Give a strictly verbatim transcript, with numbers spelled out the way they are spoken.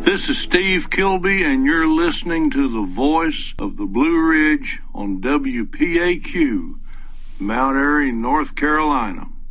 This is Steve Kilby, and you're listening to the voice of the Blue Ridge on W P A Q, Mount Airy, North Carolina.